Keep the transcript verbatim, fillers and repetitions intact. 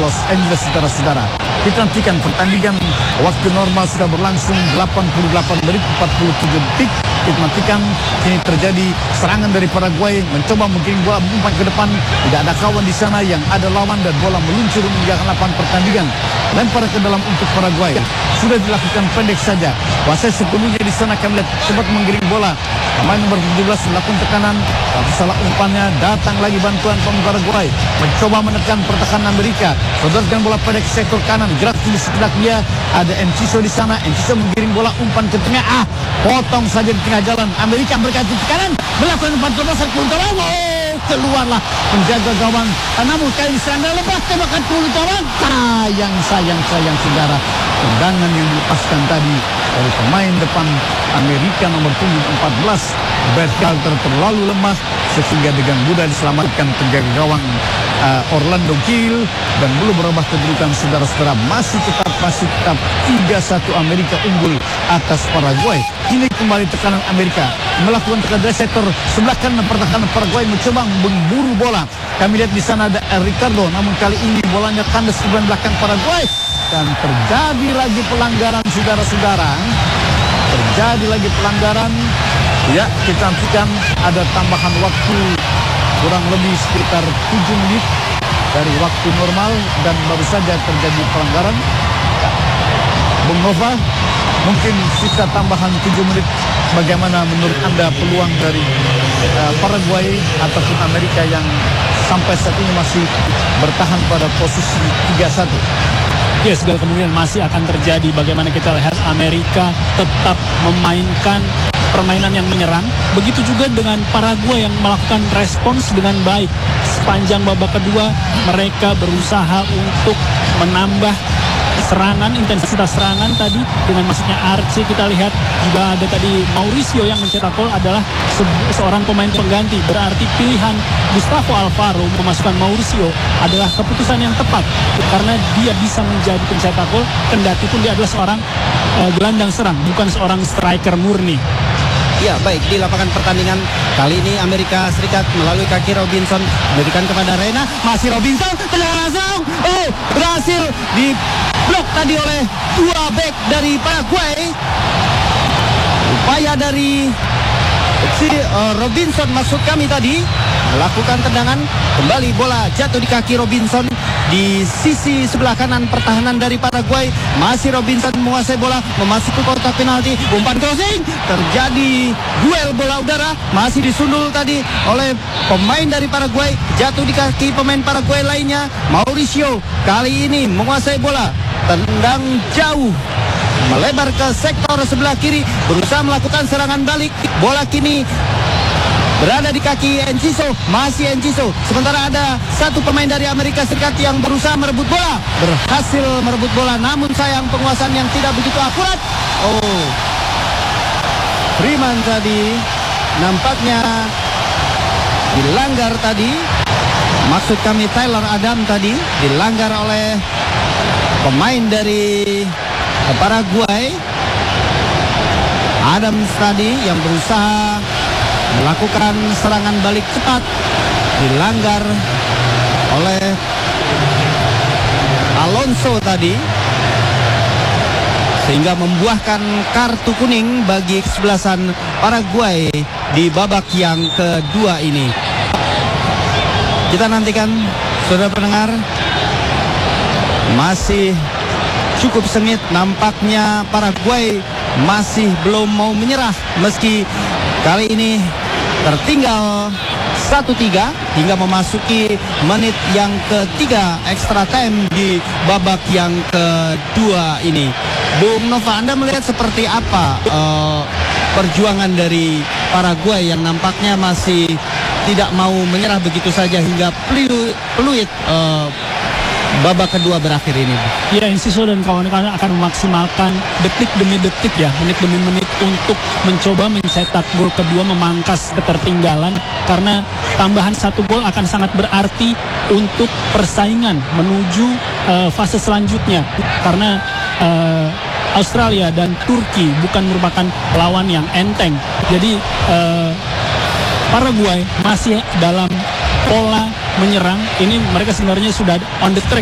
Los Angeles, saudara-saudara. Kita nantikan pertandingan waktu normal sudah berlangsung delapan puluh delapan menit empat puluh tujuh detik. Kita nantikan kini terjadi serangan dari Paraguay, mencoba mungkin bola umpan ke depan, tidak ada kawan di sana, yang ada lawan dan bola meluncur meninggalkan lapangan pertandingan. Lempar ke dalam untuk Paraguay. Sudah dilakukan pendek saja. Wasit sepenuhnya di sana kami lihat sempat menggiring bola. Pemain nomor tujuh belas melakukan tekanan, tapi salah umpannya, datang lagi bantuan pemain Paraguay. Mencoba menekan pertahanan Amerika. Sodorkan bola pendek sektor kanan, gerak di sebelah dia. Ada Enciso di sana. Enciso menggiring bola umpan ke tengah. Ah, potong saja di tengah jalan. Amerika berganti ke kanan, melakukan umpan terbesar ke utara. Oh, keluarlah penjaga gawang. Namun kali sana lepas tembakan ke utara. Sayang, sayang, sayang, saudara. Tendangan yang dilepaskan tadi oleh pemain depan Amerika nomor punggung empat belas, Brad Carter, terlalu lemah sehingga dengan mudah diselamatkan penjaga gawang uh, Orlando Gil, dan belum berubah kedudukan, saudara-saudara. Masih tetap masih tetap tiga satu Amerika unggul atas Paraguay. Kini kembali tekanan Amerika melakukan tekanan dari sektor sebelah kanan pertahanan Paraguay, mencoba memburu bola. Kami lihat di sana ada Ricardo, namun kali ini bolanya kandas ke belakang Paraguay. Dan terjadi lagi pelanggaran, saudara-saudara. Terjadi lagi pelanggaran. Ya, kita nantikan ada tambahan waktu kurang lebih sekitar tujuh menit dari waktu normal, dan baru saja terjadi pelanggaran. Bung Nova, mungkin sisa tambahan tujuh menit. Bagaimana menurut Anda peluang dari uh, Paraguay ataupun Amerika yang sampai saat ini masih bertahan pada posisi tiga satu? Ya, segala kemungkinan masih akan terjadi. Bagaimana kita lihat Amerika tetap memainkan permainan yang menyerang. Begitu juga dengan Paraguay yang melakukan respons dengan baik. Sepanjang babak kedua mereka berusaha untuk menambah serangan, intensitas serangan tadi dengan masuknya Arce. Kita lihat juga ada tadi Mauricio yang mencetak gol adalah se seorang pemain pengganti. Berarti pilihan Gustavo Alfaro memasukkan Mauricio adalah keputusan yang tepat karena dia bisa menjadi pencetak gol kendati pun dia adalah seorang uh, gelandang serang, bukan seorang striker murni. Ya, baik, di lapangan pertandingan kali ini Amerika Serikat melalui kaki Robinson memberikan kepada Reyna. Masih Robinson, tendangan langsung. Oh, berhasil di blok tadi oleh dua bek dari Paraguay. Upaya dari si uh, Robinson maksud kami tadi melakukan tendangan, kembali bola jatuh di kaki Robinson di sisi sebelah kanan pertahanan dari Paraguay. Masih Robinson menguasai bola, memasuki kotak penalti, umpan crossing, terjadi duel bola udara, masih disundul tadi oleh pemain dari Paraguay, jatuh di kaki pemain Paraguay lainnya. Mauricio kali ini menguasai bola, tendang jauh, melebar ke sektor sebelah kiri, berusaha melakukan serangan balik. Bola kini berada di kaki Enciso, masih Enciso. Sementara ada satu pemain dari Amerika Serikat yang berusaha merebut bola, berhasil merebut bola, namun sayang penguasaan yang tidak begitu akurat. Oh, Freeman tadi nampaknya dilanggar tadi. Maksud kami Tyler Adam tadi dilanggar oleh pemain dari Paraguay. Adams tadi yang berusaha melakukan serangan balik cepat, dilanggar oleh Alonso tadi, sehingga membuahkan kartu kuning bagi kesebelasan Paraguay di babak yang kedua ini. Kita nantikan, saudara pendengar, masih cukup sengit. Nampaknya Paraguay masih belum mau menyerah meski kali ini tertinggal satu tiga hingga memasuki menit yang ketiga extra time di babak yang kedua ini. Bung Nova, Anda melihat seperti apa uh, perjuangan dari Paraguay yang nampaknya masih tidak mau menyerah begitu saja hingga peluit, peluit uh, babak kedua berakhir ini? Ya, Enciso dan kawan-kawan akan memaksimalkan detik demi detik ya, menit demi menit untuk mencoba mencetak gol kedua, memangkas ketertinggalan, karena tambahan satu gol akan sangat berarti untuk persaingan menuju uh, fase selanjutnya, karena uh, Australia dan Turki bukan merupakan lawan yang enteng. Jadi uh, Paraguay masih dalam pola menyerang. Ini mereka sebenarnya sudah on the track